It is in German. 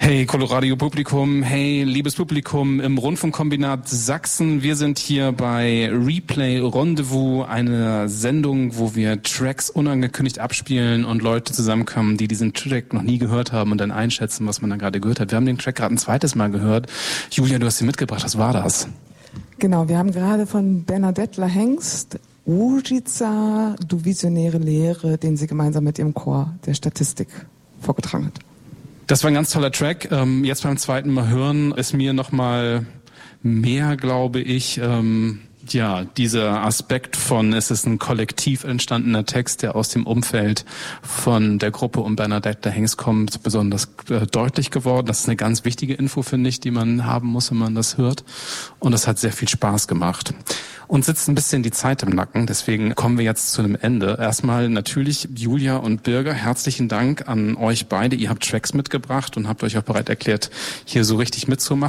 Hey Coloradio-Publikum, hey liebes Publikum im Rundfunkkombinat Sachsen. Wir sind hier bei Replay Rendezvous, eine Sendung, wo wir Tracks unangekündigt abspielen und Leute zusammenkommen, die diesen Track noch nie gehört haben und dann einschätzen, was man da gerade gehört hat. Wir haben den Track gerade ein zweites Mal gehört. Julia, du hast ihn mitgebracht. Was war das? Genau, wir haben gerade von Bernadette Lahengst Łużyca, du visionäre Lehre, den sie gemeinsam mit ihrem Chor der Statistik vorgetragen hat. Das war ein ganz toller Track. Jetzt beim zweiten Mal hören ist mir noch mal mehr, glaube ich, dieser Aspekt von, es ist ein kollektiv entstandener Text, der aus dem Umfeld von der Gruppe um Bernadette Lahengst kommt, besonders deutlich geworden. Das ist eine ganz wichtige Info, finde ich, die man haben muss, wenn man das hört. Und das hat sehr viel Spaß gemacht. Uns sitzt ein bisschen die Zeit im Nacken, deswegen kommen wir jetzt zu einem Ende. Erstmal natürlich Julia und Birger, herzlichen Dank an euch beide. Ihr habt Tracks mitgebracht und habt euch auch bereit erklärt, hier so richtig mitzumachen.